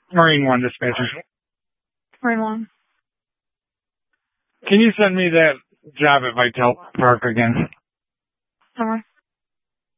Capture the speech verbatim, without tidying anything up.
Marine One dispatcher. Marine One. Can you send me that job at Vital Park again? Somewhere.